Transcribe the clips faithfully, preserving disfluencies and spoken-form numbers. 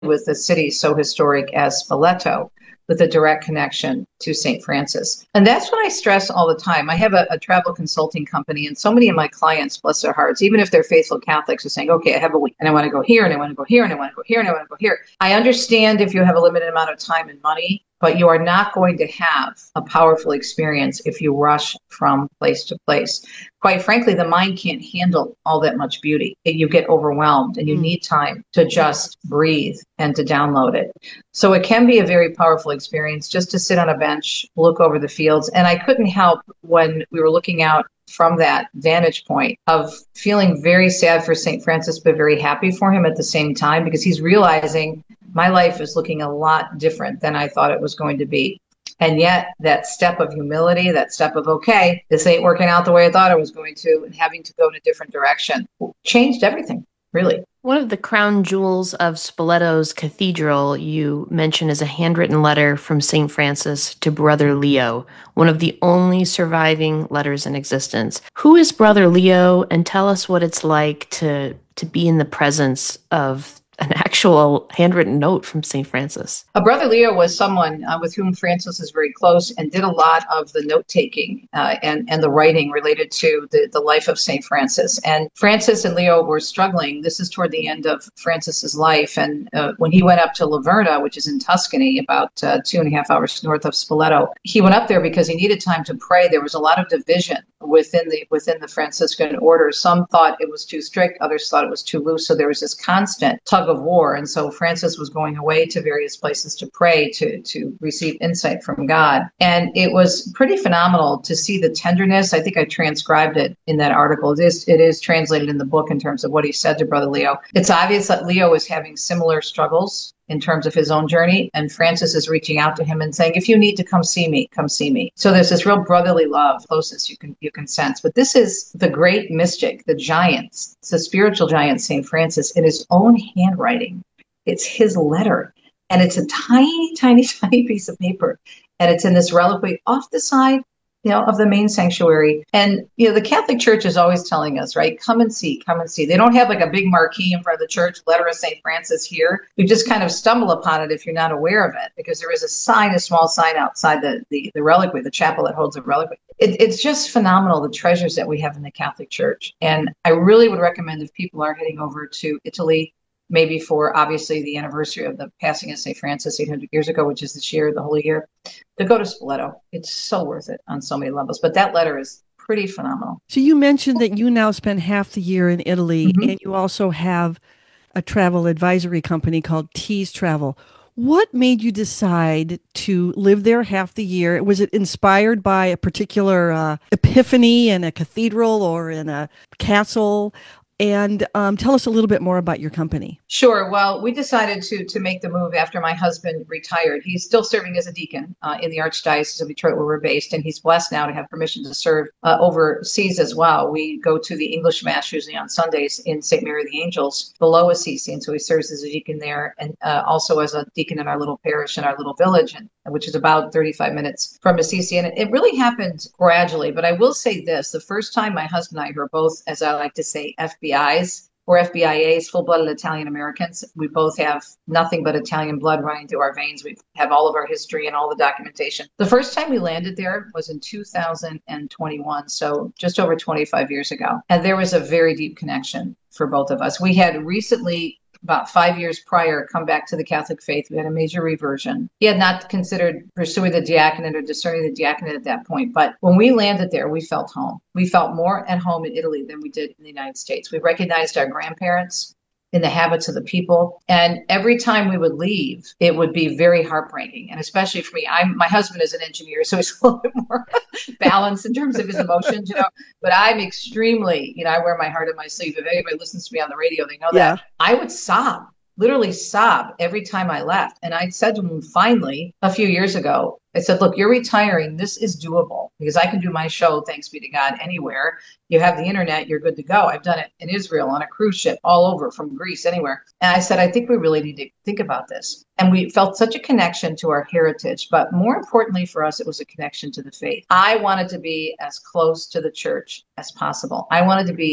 with a city so historic as Spoleto, with a direct connection to Saint Francis. And that's what I stress all the time. I have a, a travel consulting company, and so many of my clients, bless their hearts, even if they're faithful Catholics, are saying, okay, I have a week and I want to go here and I want to go here and I want to go here and I want to go here. I understand if you have a limited amount of time and money, but you are not going to have a powerful experience if you rush from place to place. Quite frankly, the mind can't handle all that much beauty. You get overwhelmed and you Mm. need time to just breathe and to download it. So it can be a very powerful experience just to sit on a bench, look over the fields. And I couldn't help when we were looking out from that vantage point of feeling very sad for Saint Francis, but very happy for him at the same time, because he's realizing my life is looking a lot different than I thought it was going to be. And yet that step of humility, that step of, okay, this ain't working out the way I thought it was going to, and having to go in a different direction changed everything, really. One of the crown jewels of Spoleto's cathedral you mention is a handwritten letter from Saint Francis to Brother Leo, one of the only surviving letters in existence. Who is Brother Leo, and tell us what it's like to to be in the presence of an actual handwritten note from Saint Francis. A Brother Leo was someone uh, with whom Francis is very close and did a lot of the note taking uh, and, and the writing related to the, the life of Saint Francis. And Francis and Leo were struggling. This is toward the end of Francis's life. And uh, when he went up to Laverna, which is in Tuscany, about uh, two and a half hours north of Spoleto, he went up there because he needed time to pray. There was a lot of division within the within the Franciscan order. Some thought it was too strict, others thought it was too loose. So there was this constant tug of war. And so Francis was going away to various places to pray, to, to receive insight from God. And it was pretty phenomenal to see the tenderness. I think I transcribed it in that article. It is, it is translated in the book in terms of what he said to Brother Leo. It's obvious that Leo is having similar struggles in terms of his own journey. And Francis is reaching out to him and saying, if you need to come see me, come see me. So there's this real brotherly love, closest you can you can sense. But this is the great mystic, the giant, it's the spiritual giant, Saint Francis, in his own handwriting. It's his letter. And it's a tiny, tiny, tiny piece of paper. And it's in this reliquary off the side, you know, of the main sanctuary. And, you know, the Catholic Church is always telling us, right, come and see, come and see. They don't have like a big marquee in front of the church, letter of Saint Francis here. You just kind of stumble upon it if you're not aware of it, because there is a sign, a small sign outside the, the, the reliquary, the chapel that holds the reliquary. It, it's just phenomenal, the treasures that we have in the Catholic Church. And I really would recommend, if people are heading over to Italy, maybe for obviously the anniversary of the passing of Saint Francis eight hundred years ago, which is this year, the Holy Year, to go to Spoleto. It's so worth it on so many levels. But that letter is pretty phenomenal. So you mentioned that you now spend half the year in Italy, Mm-hmm. and you also have a travel advisory company called Tease Travel. What made you decide to live there half the year? Was it inspired by a particular uh, epiphany in a cathedral or in a castle? And um, tell us a little bit more about your company. Sure. Well, we decided to to make the move after my husband retired. He's still serving as a deacon uh, in the Archdiocese of Detroit, where we're based, and he's blessed now to have permission to serve uh, overseas as well. We go to the English Mass usually on Sundays in Saint Mary of the Angels below Assisi, and so he serves as a deacon there, and uh, also as a deacon in our little parish in our little village, and, which is about thirty-five minutes from Assisi. And it, it really happened gradually. But I will say this: the first time my husband and I were both, as I like to say, F B Is, or F B I As, full-blooded Italian Americans. We both have nothing but Italian blood running through our veins. We have all of our history and all the documentation. The first time we landed there was in two thousand twenty-one, so just over twenty-five years ago. And there was a very deep connection for both of us. We had recently, about five years prior, come back to the Catholic faith. We had a major reversion. He had not considered pursuing the diaconate or discerning the diaconate at that point. But when we landed there, we felt home. We felt more at home in Italy than we did in the United States. We recognized our grandparents in the habits of the people. And every time we would leave, it would be very heartbreaking. And especially for me, I'm, my husband is an engineer, so he's a little bit more balanced in terms of his emotions, you know, but I'm extremely, you know, I wear my heart on my sleeve. If anybody listens to me on the radio, they know Yeah. that. I would sob, literally sob every time I left. And I said to him finally a few years ago, I said, look, you're retiring. This is doable because I can do my show, thanks be to God, anywhere. You have the internet, you're good to go. I've done it in Israel, on a cruise ship, all over, from Greece, anywhere. And I said, I think we really need to think about this. And we felt such a connection to our heritage, but more importantly for us, it was a connection to the faith. I wanted to be as close to the church as possible. I wanted to be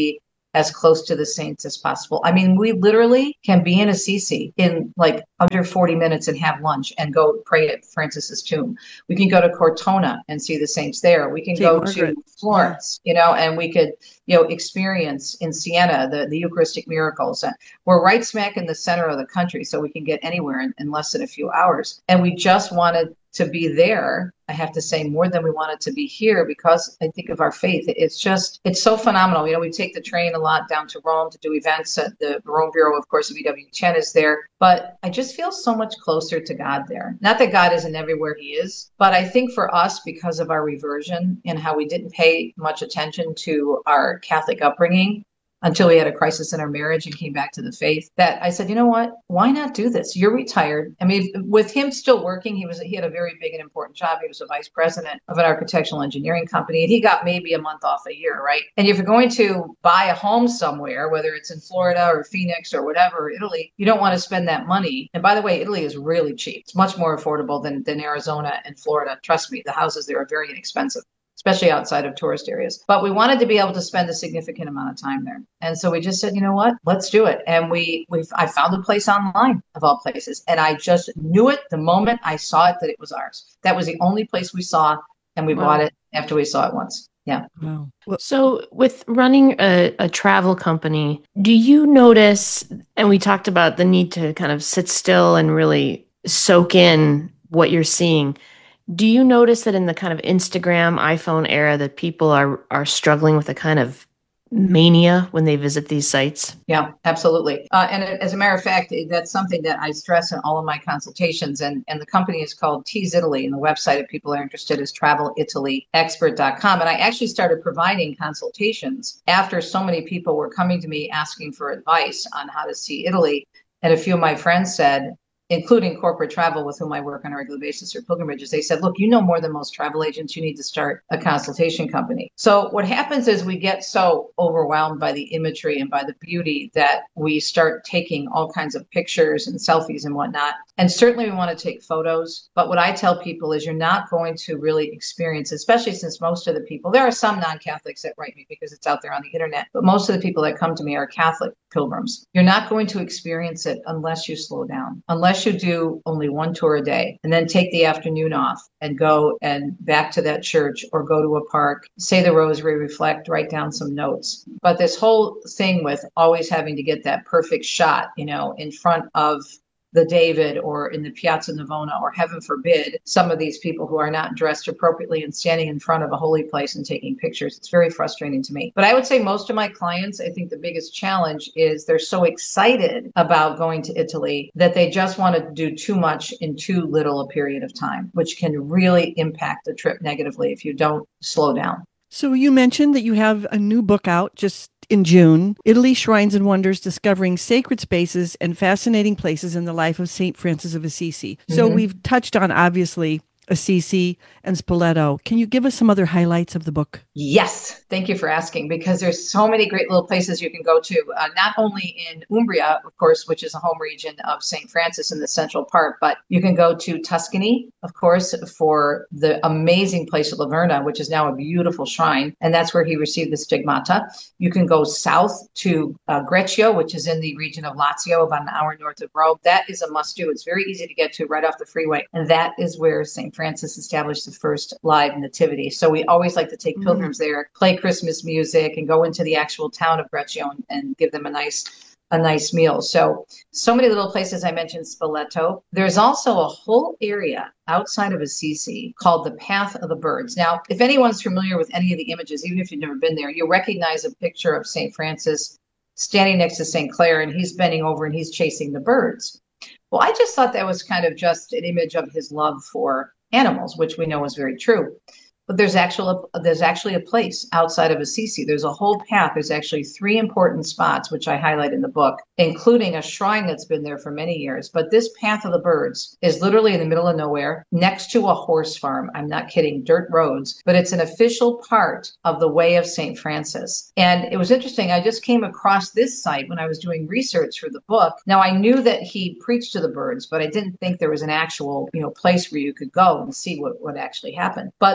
as close to the saints as possible. I mean, we literally can be in Assisi in like under forty minutes and have lunch and go pray at Francis's tomb. We can go to Cortona and see the saints there. We can Saint go Margaret. to Florence, you know, and we could, you know, experience in Siena the, the Eucharistic miracles. And we're right smack in the center of the country, so we can get anywhere in, in less than a few hours. And we just wanted to be there, I have to say, more than we wanted to be here, because I think of our faith. It's just, it's so phenomenal. You know, we take the train a lot down to Rome to do events at the Rome Bureau, of course, of E W T N is there. But I just feel so much closer to God there. Not that God isn't everywhere he is, but I think for us, because of our reversion and how we didn't pay much attention to our Catholic upbringing, until we had a crisis in our marriage and came back to the faith, that I said, you know what, why not do this? You're retired. I mean, with him still working, he was he had a very big and important job. He was a vice president of an architectural engineering company, and he got maybe a month off a year, right? And if you're going to buy a home somewhere, whether it's in Florida or Phoenix or whatever, or Italy, you don't want to spend that money. And by the way, Italy is really cheap. It's much more affordable than, than Arizona and Florida. Trust me, the houses there are very inexpensive, especially outside of tourist areas. But we wanted to be able to spend a significant amount of time there. And so we just said, you know what, let's do it. And we, we I found a place online, of all places. And I just knew it the moment I saw it that it was ours. That was the only place we saw, and we wow. bought it after we saw it once. Yeah. Wow. Well, so with running a, a travel company, do you notice, and we talked about the need to kind of sit still and really soak in what you're seeing, do you notice that in the kind of Instagram, iPhone era that people are are struggling with a kind of mania when they visit these sites? Yeah, absolutely. Uh, and as a matter of fact, that's something that I stress in all of my consultations. And, and the company is called Tease Italy, and the website, if people are interested, is travel italy expert dot com. And I actually started providing consultations after so many people were coming to me asking for advice on how to see Italy. And a few of my friends said, including corporate travel with whom I work on a regular basis or pilgrimages, they said, look, you know more than most travel agents. You need to start a consultation company. So what happens is we get so overwhelmed by the imagery and by the beauty that we start taking all kinds of pictures and selfies and whatnot. And certainly we want to take photos. But what I tell people is you're not going to really experience, especially since most of the people, there are some non-Catholics that write me because it's out there on the internet, but most of the people that come to me are Catholic pilgrims. You're not going to experience it unless you slow down, unless you do only one tour a day and then take the afternoon off and go and back to that church or go to a park, say the rosary, reflect, write down some notes. But this whole thing with always having to get that perfect shot, you know, in front of the David or in the Piazza Navona, or heaven forbid, some of these people who are not dressed appropriately and standing in front of a holy place and taking pictures. It's very frustrating to me. But I would say most of my clients, I think the biggest challenge is they're so excited about going to Italy that they just want to do too much in too little a period of time, which can really impact the trip negatively if you don't slow down. So you mentioned that you have a new book out just in June, Italy, Shrines and Wonders, Discovering Sacred Spaces and Fascinating Places in the Life of Saint Francis of Assisi. Mm-hmm. So we've touched on, obviously, Assisi and Spoleto. Can you give us some other highlights of the book? Yes. Thank you for asking, because there's so many great little places you can go to, uh, not only in Umbria, of course, which is a home region of Saint Francis in the central part, but you can go to Tuscany, of course, for the amazing place of Laverna, which is now a beautiful shrine. And that's where he received the stigmata. You can go south to uh, Greccio, which is in the region of Lazio, about an hour north of Rome. That is a must do. It's very easy to get to right off the freeway. And that is where Saint Francis established the first live nativity. So we always like to take mm-hmm. pilgrims there, play Christmas music, and go into the actual town of Greccio and, and give them a nice a nice meal. So, so many little places. I mentioned Spoleto. There's also a whole area outside of Assisi called the Path of the Birds. Now, if anyone's familiar with any of the images, even if you've never been there, you'll recognize a picture of Saint Francis standing next to Saint Clare, and he's bending over and he's chasing the birds. Well, I just thought that was kind of just an image of his love for animals, which we know is very true. But there's actual, there's actually a place outside of Assisi. There's a whole path. There's actually three important spots, which I highlight in the book, including a shrine that's been there for many years. But this Path of the Birds is literally in the middle of nowhere, next to a horse farm. I'm not kidding, dirt roads. But it's an official part of the Way of Saint Francis. And it was interesting. I just came across this site when I was doing research for the book. Now, I knew that he preached to the birds, but I didn't think there was an actual, you know, place where you could go and see what, what actually happened. But the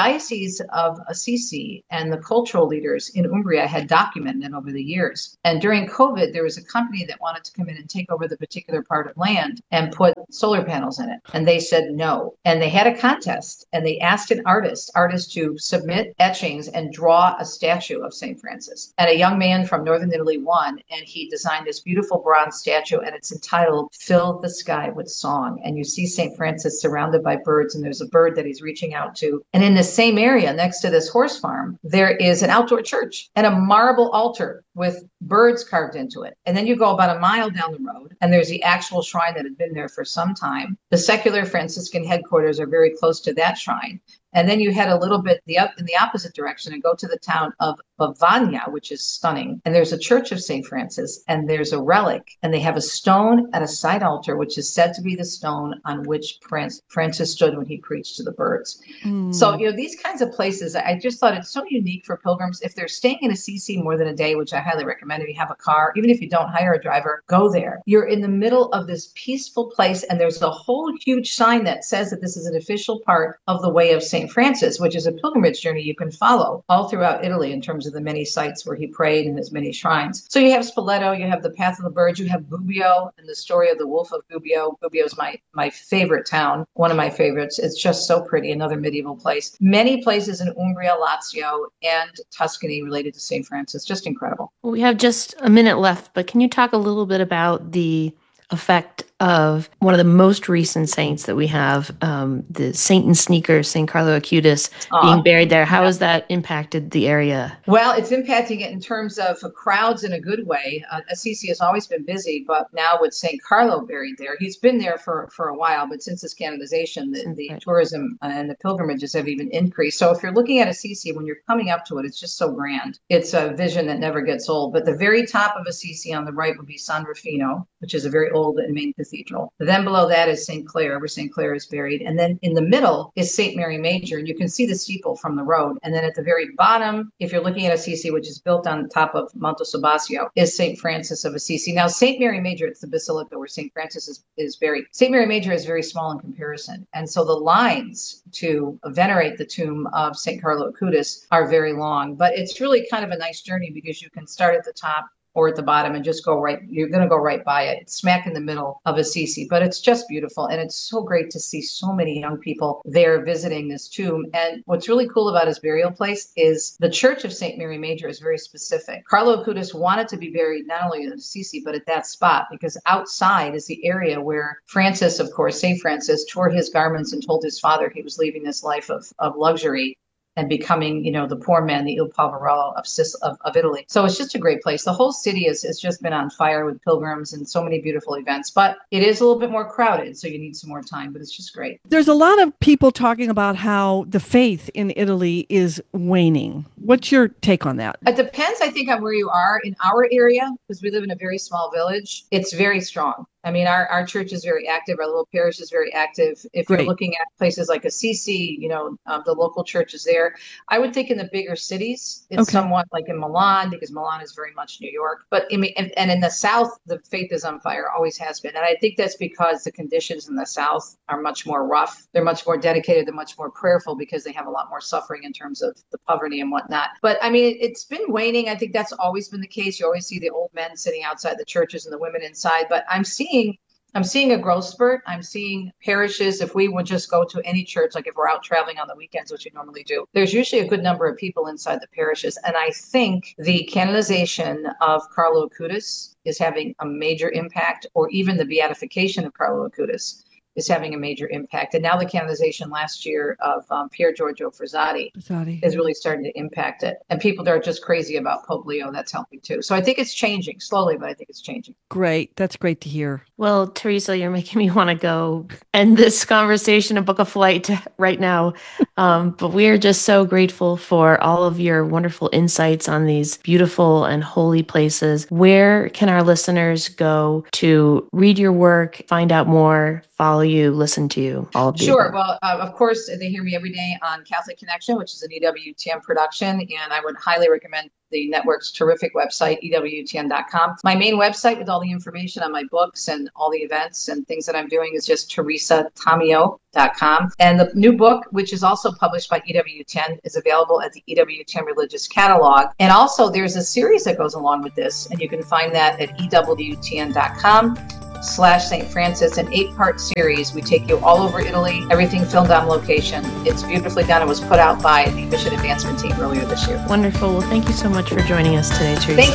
Diocese of Assisi and the cultural leaders in Umbria had documented it over the years. And during COVID, there was a company that wanted to come in and take over the particular part of land and put solar panels in it. And they said no. And they had a contest and they asked an artist, artist to submit etchings and draw a statue of Saint Francis. And a young man from northern Italy won, and he designed this beautiful bronze statue, and it's entitled Fill the Sky with Song. And you see Saint Francis surrounded by birds, and there's a bird that he's reaching out to. And in the same area next to this horse farm, there is an outdoor church and a marble altar with birds carved into it. And then you go about a mile down the road, and there's the actual shrine that had been there for some time. The secular Franciscan headquarters are very close to that shrine. And then you head a little bit the up in the opposite direction and go to the town of Bavagna, which is stunning. And there's a church of Saint Francis, and there's a relic, and they have a stone at a side altar, which is said to be the stone on which Francis stood when he preached to the birds. Mm. So, you know, these kinds of places, I just thought it's so unique for pilgrims. If they're staying in Assisi more than a day, which I highly recommend, if you have a car, even if you don't hire a driver, go there. You're in the middle of this peaceful place, and there's a whole huge sign that says that this is an official part of the Way of Saint Francis, which is a pilgrimage journey you can follow all throughout Italy in terms of the many sites where he prayed and his many shrines. So you have Spoleto, you have the Path of the Birds, you have Gubbio and the story of the Wolf of Gubbio. Gubbio is my, my favorite town, one of my favorites. It's just so pretty, another medieval place. Many places in Umbria, Lazio, and Tuscany related to Saint Francis. Just incredible. Well, we have just a minute left, but can you talk a little bit about the effect of one of the most recent saints that we have, um, the Saint in Sneakers, Saint Carlo Acutis, Aww. being buried there? How yeah. has that impacted the area? Well, it's impacting it in terms of crowds in a good way. Uh, Assisi has always been busy, but now with Saint Carlo buried there, he's been there for, for a while, but since his canonization, the, the right. tourism and the pilgrimages have even increased. So if you're looking at Assisi, when you're coming up to it, it's just so grand. It's a vision that never gets old. But the very top of Assisi on the right would be San Rufino, which is a very old and main cathedral. Then below that is Saint Clare, where Saint Clare is buried. And then in the middle is Saint Mary Major, and you can see the steeple from the road. And then at the very bottom, if you're looking at Assisi, which is built on top of Monte Subasio, is Saint Francis of Assisi. Now, Saint Mary Major, it's the basilica where Saint Francis is, is buried. Saint Mary Major is very small in comparison. And so the lines to venerate the tomb of Saint Carlo Acutis are very long. But it's really kind of a nice journey because you can start at the top or at the bottom and just go right, you're going to go right by it. It's smack in the middle of Assisi, but it's just beautiful. And it's so great to see so many young people there visiting this tomb. And what's really cool about his burial place is the Church of Saint Mary Major is very specific. Carlo Acutis wanted to be buried not only in Assisi, but at that spot, because outside is the area where Francis, of course, Saint Francis, tore his garments and told his father he was leaving this life of, of luxury and becoming, you know, the poor man, the il poverello of, of of Italy. So it's just a great place. The whole city has, has just been on fire with pilgrims and so many beautiful events, but it is a little bit more crowded, so you need some more time, but it's just great. There's a lot of people talking about how the faith in Italy is waning. What's your take on that? It depends, I think, on where you are. In our area, because we live in a very small village, it's very strong. I mean, our, our church is very active. Our little parish is very active. If Great. You're looking at places like Assisi, you know, um, the local church is there. I would think in the bigger cities, it's okay. somewhat like in Milan, because Milan is very much New York. But I mean, and, and in the South, the faith is on fire, always has been. And I think that's because the conditions in the South are much more rough. They're much more dedicated. They're much more prayerful because they have a lot more suffering in terms of the poverty and whatnot. But I mean, it's been waning. I think that's always been the case. You always see the old men sitting outside the churches and the women inside. But I'm seeing I'm seeing a growth spurt. I'm seeing parishes, if we would just go to any church, like if we're out traveling on the weekends, which we normally do, there's usually a good number of people inside the parishes. And I think the canonization of Carlo Acutis is having a major impact, or even the beatification of Carlo Acutis is having a major impact. And now the canonization last year of um, Pier Giorgio Frassati is really starting to impact it. And people that are just crazy about Pope Leo, that's helping too. So I think it's changing slowly, but I think it's changing. Great. That's great to hear. Well, Teresa, you're making me want to go end this conversation and book a flight right now. Um, but we are just so grateful for all of your wonderful insights on these beautiful and holy places. Where can our listeners go to read your work, find out more, follow you, listen to you, all of the Sure. above? Well, uh, of course, they hear me every day on Catholic Connection, which is an E W T N production, and I would highly recommend the network's terrific website, E W T N dot com. My main website with all the information on my books and all the events and things that I'm doing is just Teresa Tomeo dot com. And the new book, which is also published by E W T N, is available at the E W T N Religious Catalog. And also, there's a series that goes along with this, and you can find that at E W T N dot com. slash Saint Francis, an eight-part series. We take you all over Italy, everything filmed on location. It's beautifully done. It was put out by the Mission Advancement Team earlier this year. Wonderful. Well, thank you so much for joining us today, Teresa. Thank